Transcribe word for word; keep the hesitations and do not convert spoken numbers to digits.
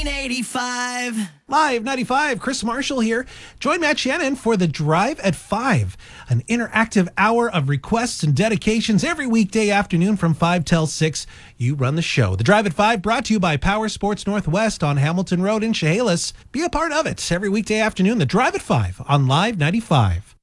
nineteen eighty-five. Live ninety-five, Chris Marshall here. Join Matt Shannon for the Drive at five, an interactive hour of requests and dedications every weekday afternoon from five till six. You run the show. The Drive at five brought to you by Power Sports Northwest on Hamilton Road in Chehalis. Be a part of it every weekday afternoon. The Drive at five on Live ninety-five.